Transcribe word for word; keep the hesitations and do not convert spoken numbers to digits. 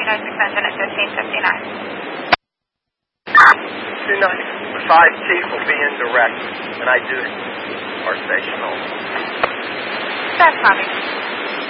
North extension at fifteen fifty-nine. two ninety-five Chief will be in direct, and I do our station home. That's Tommy.